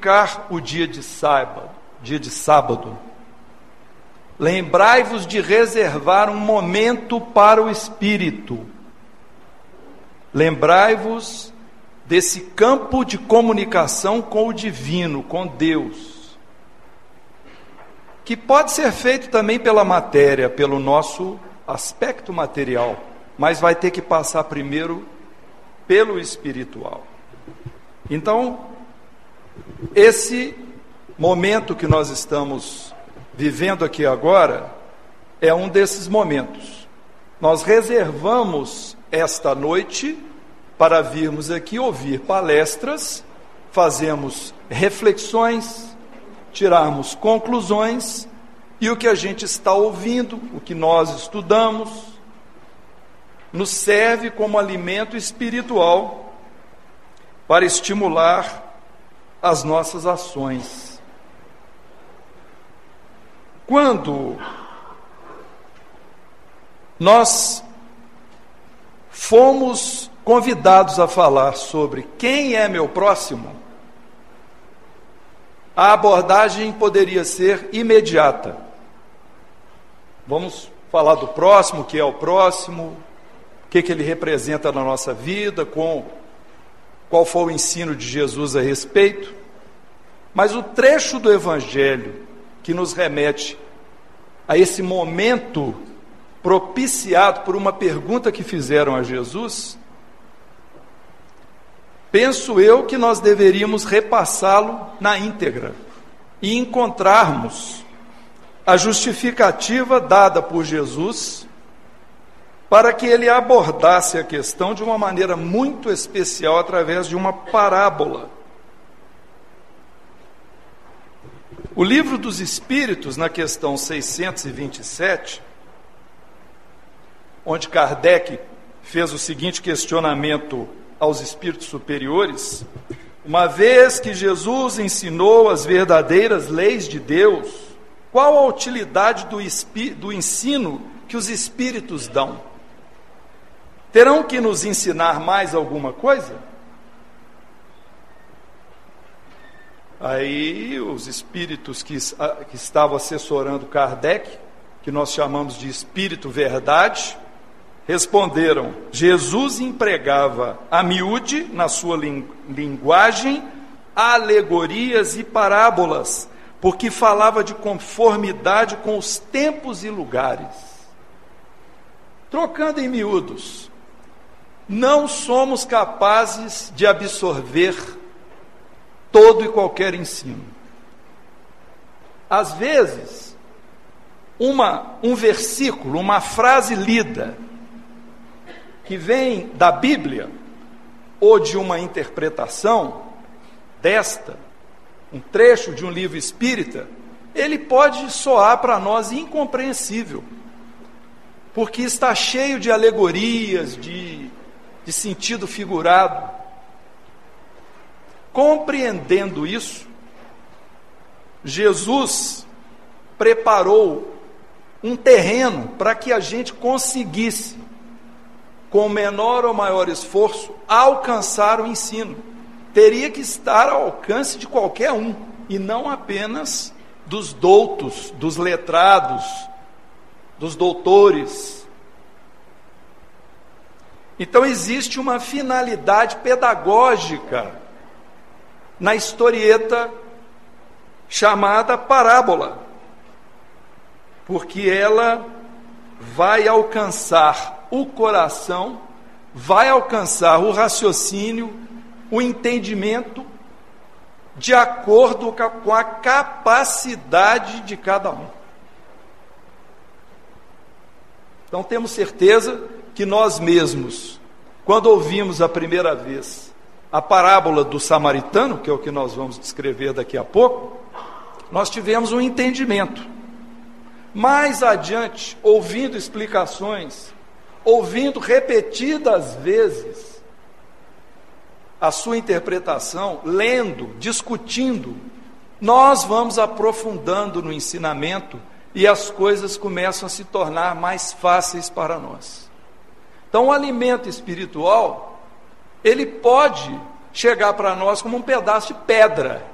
santificar o dia de sábado. Lembrai-vos de reservar um momento para o Espírito. Lembrai-vos desse campo de comunicação com o divino, com Deus, que pode ser feito também pela matéria, pelo nosso aspecto material, mas vai ter que passar primeiro pelo espiritual. Então, esse momento que nós estamos vivendo aqui agora é um desses momentos. Nós reservamos esta noite para virmos aqui ouvir palestras, fazemos reflexões, tirarmos conclusões, e o que a gente está ouvindo, o que nós estudamos, nos serve como alimento espiritual para estimular as nossas ações. Quando nós fomos convidados a falar sobre quem é meu próximo, a abordagem poderia ser imediata. Vamos falar do próximo, o que é o próximo, o que ele representa na nossa vida, qual foi o ensino de Jesus a respeito. Mas o trecho do Evangelho que nos remete a esse momento propiciado por uma pergunta que fizeram a Jesus, penso eu que nós deveríamos repassá-lo na íntegra e encontrarmos a justificativa dada por Jesus para que ele abordasse a questão de uma maneira muito especial através de uma parábola. O Livro dos Espíritos, na questão 627, onde Kardec fez o seguinte questionamento aos espíritos superiores: uma vez que Jesus ensinou as verdadeiras leis de Deus, qual a utilidade do ensino que os espíritos dão? Terão que nos ensinar mais alguma coisa? Aí os espíritos que estavam assessorando Kardec, que nós chamamos de espírito verdade, responderam: Jesus empregava a miúde, na sua linguagem, alegorias e parábolas, porque falava de conformidade com os tempos e lugares. Trocando em miúdos, não somos capazes de absorver todo e qualquer ensino. Às vezes, um versículo, uma frase lida, que vem da Bíblia, ou de uma interpretação um trecho de um livro espírita, ele pode soar para nós incompreensível, porque está cheio de alegorias, de sentido figurado. Compreendendo isso, Jesus preparou um terreno para que a gente conseguisse, com menor ou maior esforço, alcançar o ensino. Teria que estar ao alcance de qualquer um, e não apenas dos doutos, dos letrados, dos doutores. Então existe uma finalidade pedagógica na historieta chamada parábola, porque ela vai alcançar o coração, vai alcançar o raciocínio, o entendimento, de acordo com a capacidade de cada um. Então temos certeza que nós mesmos, quando ouvimos a primeira vez a parábola do samaritano, que é o que nós vamos descrever daqui a pouco, nós tivemos um entendimento. Mais adiante, ouvindo explicações, ouvindo repetidas vezes a sua interpretação, lendo, discutindo, nós vamos aprofundando no ensinamento e as coisas começam a se tornar mais fáceis para nós. Então, o alimento espiritual, ele pode chegar para nós como um pedaço de pedra,